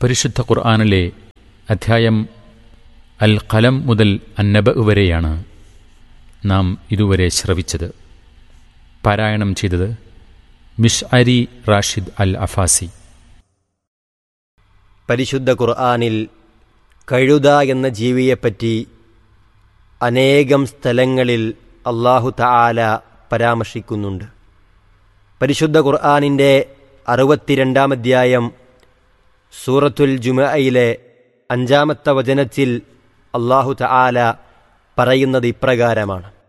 പരിശുദ്ധ ഖുർആനിലെ അധ്യായം അൽ ഖലം മുതൽ അന്നബ വരെയാണ് നാം ഇതുവരെ ശ്രവിച്ചത്. പാരായണം ചെയ്തത് മിശ്അരി റാഷിദ് അൽ അഫാസി. പരിശുദ്ധ ഖുർആനിൽ കഴുത എന്ന ജീവിയെപ്പറ്റി അനേകം സ്ഥലങ്ങളിൽ അല്ലാഹു തആല പരാമർശിക്കുന്നുണ്ട്. പരിശുദ്ധ ഖുർആനിൻ്റെ 62-ാം അധ്യായം സൂറത്തുൽ ജുമുഅയിലെ 5-ാമത്തെ വചനത്തിൽ അല്ലാഹു തആല പറയുന്നത് ഇപ്രകാരമാണ്: